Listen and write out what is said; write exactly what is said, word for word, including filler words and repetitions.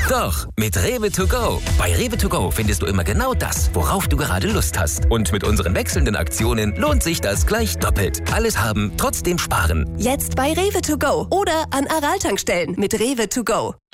Doch, mit Rewe to go. Bei Rewe to go findest du immer genau das, worauf du gerade Lust hast. Und mit unseren wechselnden Aktionen lohnt sich das gleich doppelt. Alles haben, trotzdem sparen. Jetzt bei Rewe to go oder an Aral-Tankstellen mit Rewe to go.